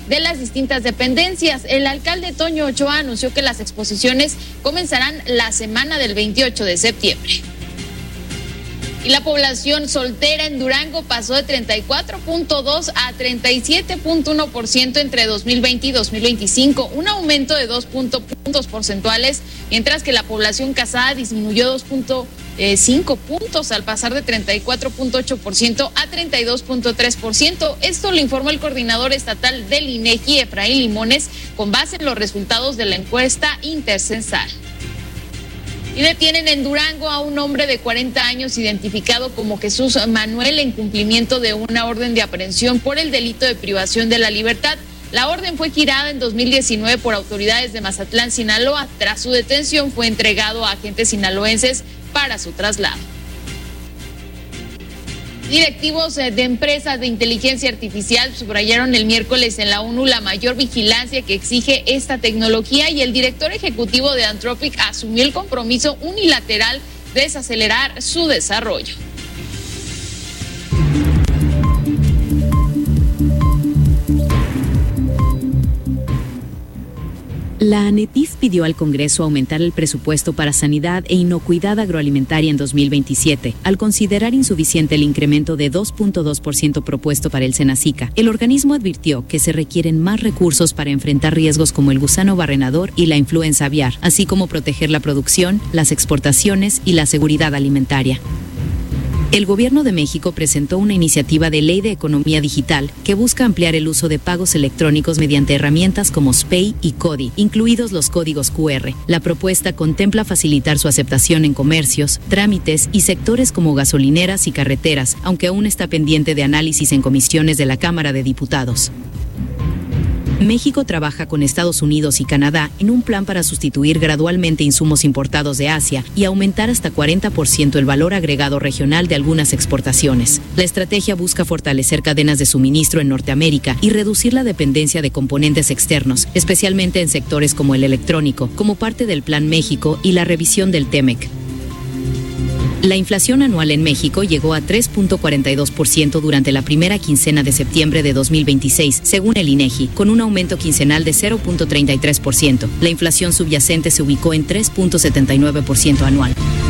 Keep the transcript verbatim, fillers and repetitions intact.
de las distintas dependencias. El alcalde Toño Ochoa anunció que las exposiciones comenzarán la semana del veintiocho de septiembre. Y la población soltera en Durango pasó de treinta y cuatro punto dos a treinta y siete punto uno por ciento entre dos mil veinte y dos mil veinticinco, un aumento de dos puntos porcentuales, mientras que la población casada disminuyó dos punto cinco puntos al pasar de treinta y cuatro punto ocho por ciento a treinta y dos punto tres por ciento. Esto lo informó el coordinador estatal del INEGI, Efraín Limones, con base en los resultados de la encuesta intercensal. Y detienen en Durango a un hombre de cuarenta años identificado como Jesús Manuel en cumplimiento de una orden de aprehensión por el delito de privación de la libertad. La orden fue girada en dos mil diecinueve por autoridades de Mazatlán, Sinaloa. Tras su detención fue entregado a agentes sinaloenses para su traslado. Directivos de empresas de inteligencia artificial subrayaron el miércoles en la ONU la mayor vigilancia que exige esta tecnología, y el director ejecutivo de Anthropic asumió el compromiso unilateral de desacelerar su desarrollo. La ANETIF pidió al Congreso aumentar el presupuesto para sanidad e inocuidad agroalimentaria en dos mil veintisiete, al considerar insuficiente el incremento de dos punto dos por ciento propuesto para el Senacica. El organismo advirtió que se requieren más recursos para enfrentar riesgos como el gusano barrenador y la influenza aviar, así como proteger la producción, las exportaciones y la seguridad alimentaria. El Gobierno de México presentó una iniciativa de ley de economía digital que busca ampliar el uso de pagos electrónicos mediante herramientas como SPEI y CODI, incluidos los códigos cu erre. La propuesta contempla facilitar su aceptación en comercios, trámites y sectores como gasolineras y carreteras, aunque aún está pendiente de análisis en comisiones de la Cámara de Diputados. México trabaja con Estados Unidos y Canadá en un plan para sustituir gradualmente insumos importados de Asia y aumentar hasta cuarenta por ciento el valor agregado regional de algunas exportaciones. La estrategia busca fortalecer cadenas de suministro en Norteamérica y reducir la dependencia de componentes externos, especialmente en sectores como el electrónico, como parte del Plan México y la revisión del TEMEC. La inflación anual en México llegó a tres punto cuarenta y dos por ciento durante la primera quincena de septiembre de dos mil veintiséis, según el INEGI, con un aumento quincenal de cero punto treinta y tres por ciento. La inflación subyacente se ubicó en tres punto setenta y nueve por ciento anual.